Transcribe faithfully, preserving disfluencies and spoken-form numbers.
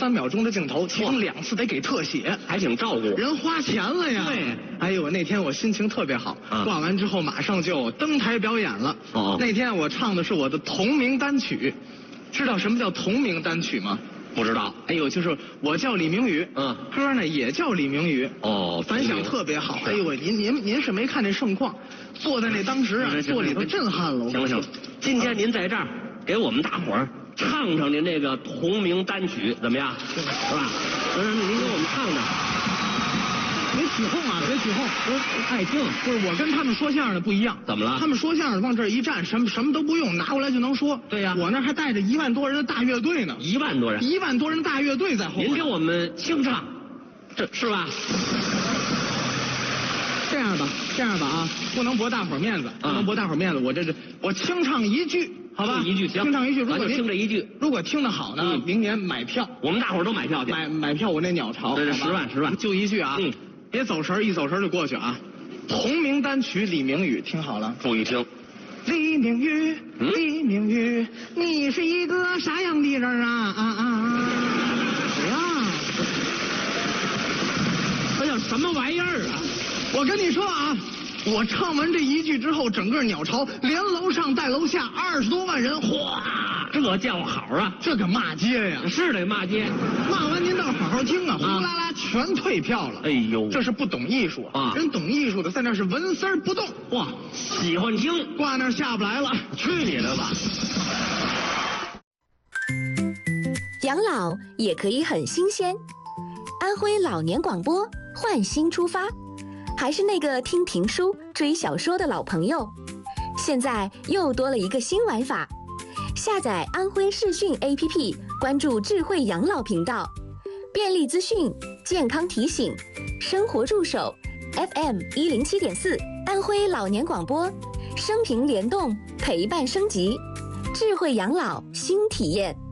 三秒钟的镜头，其中两次得给特写， 还挺照顾。 人花钱了呀。 对。 哎呦，那天我心情特别好， 啊、 挂完之后马上就登台表演了。哦。那天我唱的是我的同名单曲，知道什么叫同名单曲吗？ 不知道。 哎呦，就是我叫李明宇，嗯，歌呢也叫李明宇。哦，反响特别好。哎呦喂，您您您是没看这盛况，坐在那当时啊，坐里头震撼了。 行了行了，今天您在这儿给我们大伙儿唱唱您这个同名单曲怎么样？是吧？嗯，您给我们唱唱。 别起哄啊！别起哄， 不是爱听。 不是我跟他们说相声的不一样。 怎么了？ 他们说相声往这一站，什么什么都不用，拿过来就能说。 对呀、啊， 我那还带着一万多人的大乐队呢。 一万多人。 一万多人大乐队在后面。 您给我们清唱，这是吧？ 这样吧，这样吧啊，不能驳大伙儿面子，不能驳大伙儿面子。我这是我清唱一句，好吧？ 一句行。 清唱一句，如果听这一句， 如果听得好呢，嗯、明年买票， 我们大伙儿都买票去。 买买票，我那鸟巢。 对对，十万十万， 就一句啊。 嗯。 别走神，一走神就过去啊！同名单曲李明宇，听好了， 注意听。 李明宇，李明宇，你是一个啥样的人啊啊啊！谁呀？ 这叫什么玩意儿啊？ 我跟你说啊，我唱完这一句之后，整个鸟巢连楼上带楼下二十多万人，哗！ 这叫好啊！ 这可骂街呀！ 是得骂街。 骂完您倒好好听啊！呼啦啦全退票了。 哎呦， 这是不懂艺术啊！人懂艺术的在那是纹丝儿不动。 哇，喜欢听， 挂那儿下不来了。 去你的吧！ 养老也可以很新鲜。安徽老年广播换新出发，还是那个听评书、追小说的老朋友，现在又多了一个新玩法。下载安徽视讯 A P P， 关注智慧养老频道，便利资讯、健康提醒、生活助手 ，F M 一零七点四，安徽老年广播，生平联动，陪伴升级，智慧养老新体验。